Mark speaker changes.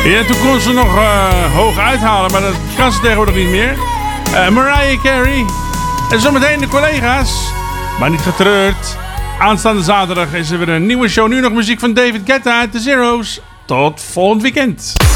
Speaker 1: Ja, toen kon ze nog hoog uithalen, maar dat kan ze tegenwoordig niet meer. Mariah Carey. En zometeen de collega's. Maar niet getreurd. Aanstaande zaterdag is er weer een nieuwe show. Nu nog muziek van David Guetta uit The Zeros. Tot volgend weekend.